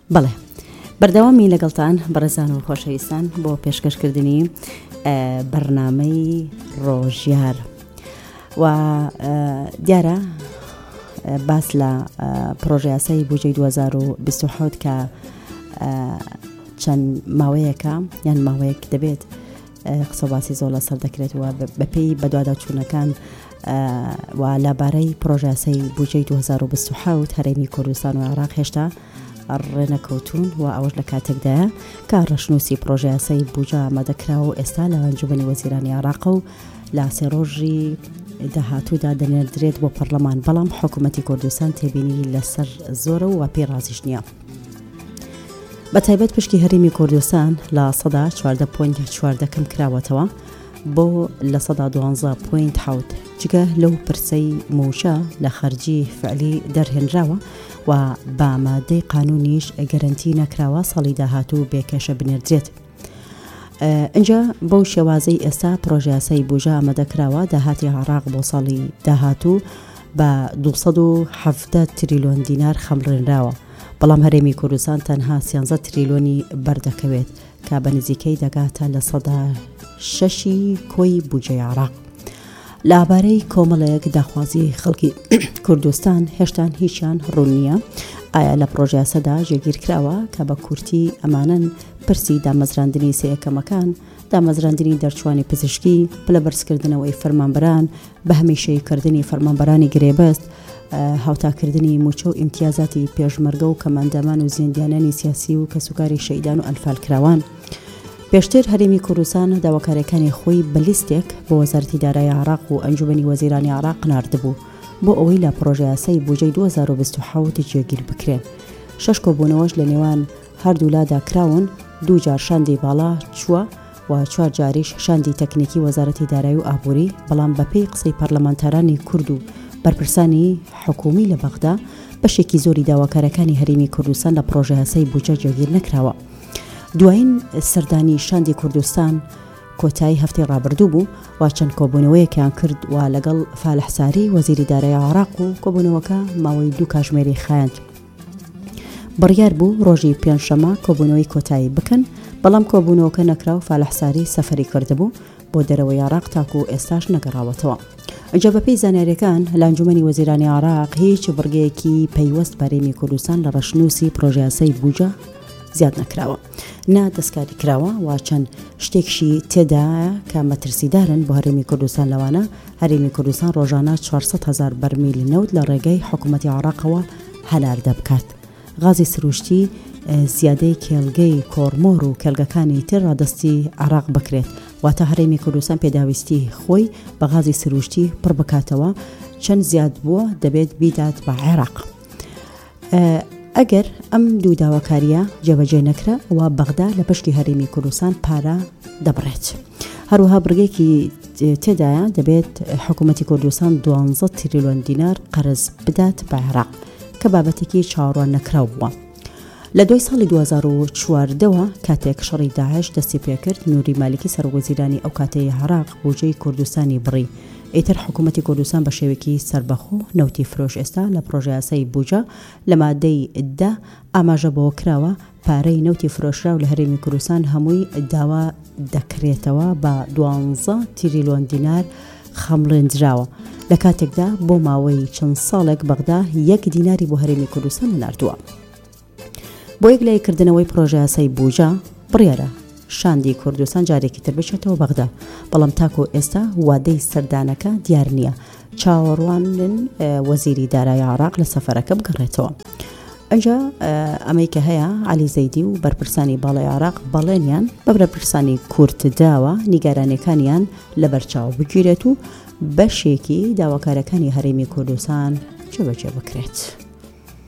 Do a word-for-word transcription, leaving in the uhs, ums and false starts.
بەڵێ بەردەوامی لەگەڵتان بەڕێزان و خۆشەویستان بۆ پێشکەشکردنی بەرنامەی ڕۆژیار و دیارە باس لە پرۆژە یاسای بودجەی دوو هەزار و بیست و حەوت کە چەند ماوەیەکە یان ماوەیەک دەبێت قسە باسی زۆر لەسەر دەکرێتەوە بەپێی بەدواداچوونەکان و لەبارەی پرۆژە یاسای بودجەی دوو هەزار و بیست و حەوت هەرێمی کوردستان و عێراق هێشتا ڕێنەکەوتون و ئەوەش لە کاتێکدایە کە ڕەشنووسی پرۆژە یاسای بودجە ئامادەکراوە و ئێستا لە ئەنجومەنی وەزیرانی عێراق و لە سێ ڕۆژی داهاتوودا دەنێردرێت بۆ پەرلەمان، بەڵام حکوومەتی کوردستان تێبینی لەسەر زۆرە و پێی ڕازیش نییە. بە تایبەت پشکی هەرێمی کوردستان لە سەدا چواردە پۆینت چواردە کەم کراوەتەوە بۆ لە سەدا دوانزە پۆینت حەوت، جگە لەو پرسەی موشە لە خەرجی فعلی دەرهێنراوە و بە مادەی قانونیش گەرنتی نەکراوە ساڵی داهاتوو بێکێشە بنێردرێت. اینجا بەو شێوازەی ئێستا پرۆژە یاسای بودجە ئامادەکراوە داهاتی عێراق بۆ ساڵی داهاتوو بە دووسەد و حەڤدە تریلیۆن دینار خەمڕێنراوە، بەڵام هەرێمی کوردستان تەنها سیانزە تریلیۆنی بەردەکەوێت کە بە نزیکەی دەگاتە لە سەدا شەشی کۆی بودجەی عێراق. لەبارەی کۆمەڵەیەک داخوازی خەڵکی کوردستان هێشتان هیچیان ڕوون نییە. ئایا لە پرۆژە یاسادا ژێگیر کراوە کە بە کورتی ئەمانن پرسی دامەزراندنی سێ یەکەمەکان، دامەزراندنی دەرچوانی پزیشکی، پلەبەرزکردنەوەی فەرمانبەران، بە هەمیشەییکردنی فەرمانبەرانی گرێبەست، هاوتاکردنی موچە و ئیمتیازاتی پێشمەرگە و کەماندەمان و زیندیانانی سیاسی و کەسوکاری شەیدان و ئەنفالکراوان. پێشتر هەرێمی کوردستان داواکاریەکانی خۆی بە لیستێک بۆ وەزارەتی دارایی عێراق و ئەنجومەنی وەزیرانی عێراق ناردبوو بۆ ئەوەی لە پرۆژە یاسای بودجەی دوو هەزار و بیست و حەوت جێگیر بکرێن. شەش کۆبوونەوەش لە نێوان هەردوولادا کراون، دوو جار شاندی باڵا چووە و چوار جاریش شاندی تەکنیکی وەزارەتی دارایی و ئابووری، بەڵام بەپێی قسەی پەرلەمانتارانی کورد و بەرپرسانی حکومی لە بەغدا بەشێکی زۆری داواکارەکانی هەرێمی کوردستان لە پرۆژە یاسای بودجە جێگیر نەکراوە. دوایین سەردانی شاندی کوردستان کۆتایی هەفتەی ڕابردوو بوو و چەند کۆبوونەوەیەکیان کرد و لەگەڵ فالح ساری وەزیری دارایی عێراق و کۆبوونەوەکە ماوەی دوو کاتژمێری خایاند. بڕیار بوو ڕۆژی پێنجشەمە کۆبوونەوەی کۆتایی بکەن، بەڵام کۆبوونەوەکە نەکرا و فالح ساری سەفەری کردبوو بۆ دەرەوەی عێراق تاکو و ئێستاش نەگەڕاوەتەوە. ئەجا بەپێی زانیاریەکان لە ئەنجومەنی وەزیرانی عێراق هیچ بڕگەیەکی پەیوەست بە هەرێمی کوردستان لە ڕەشنووسی پرۆژە یاسای بودجە زیاد نەکراوە، نا دەستکاری کراوە و چەند شتێکشی تێدایە کە مەترسیدارن بۆ هەرێمی کوردستان. لەوانە هەرێمی کوردستان ڕۆژانە چوارسەد هەزار بەرمیلی نەوت لە ڕێگەی حکوومەتی عێراقەوە هەناردە بکات. غازی سروشتی زیادەی کێلگەی کۆرمۆر و کێلگەکانی تر ڕادستی عێراق بکرێت، واتە هەرێمی کوردستان پێداویستی خۆی بە غازی سروشتی پڕ بکاتەوە، چەند زیاد بووە دەبێت بیدات بە عێراق. ئەگەر ئەم دوو داواکاریە جێبەجێ نەکرا و بەغدا لە پشتی هەرێمی کوردستان پارە دەبڕێت. هەروەها بڕگەیەکی تێدایە دەبێت حکوومەتی کوردستان دوانزە تریلیۆن دینار قەرز بدات بە عێراق کە بابەتێکی چاوەڕوان نەکراو بووە. لە دوای ساڵی دوو هەزار و چواردەوە کاتێک شەڕی داعش دەستی پێکرد، نووری مالیکی سەرۆکوەزیرانی ئەو کاتەی عێراق بودجەی کوردستانی بڕی. ئیتر حکوومەتی کوردستان بە شێوەیەکی سەربەخۆ نەوتی فرۆش ئێستا لە پرۆژە یاسای بودجە لە مادەی دا ئاماژە بۆ کراوە پارەی نەوتی فرۆشرا و لە هەرێمی کوردستان هەمووی داوا دەکرێتەوە بە دوانزە تریلیۆن دینار خەمڕێنراوە. لە کاتێکدا بۆ ماوەی چەند ساڵێک بەغدا یەک دیناری بۆ هەرێمی کوردستان ناردووە. بۆ یەک لایکردنەوەی پرۆژە یاسای بودجە بڕیارە شاندی کوردستان جارێکی تر بچێتەوە بەغدا، بەڵام تاکو ئێستا وادەی سەردانەکە دیار نییە. چاوەڕوانن وەزیری دارایی عێراق لە سەفەرەکە بگەڕێتەوە. ئەنجا ئەمەی کە هەیە عەلی زەیدی و بەرپرسانی باڵای عێراق بەڵێنیان بە بەرپرسانی کورد داوە نیگارانەکانیان لەبەرچاو بگیرێت و بەشێکی داواکارەکانی هەرێمی کوردستان جێبەجێ بکرێت.